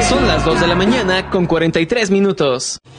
Son las 2 de la mañana con 43 minutos.